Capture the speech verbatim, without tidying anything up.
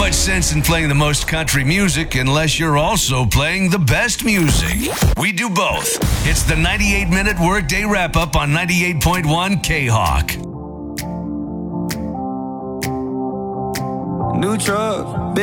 much sense in playing the most country music unless you're also playing the best music. We do both. It's the ninety-eight minute Workday Wrap-Up on ninety-eight point one K-Hawk. New truck.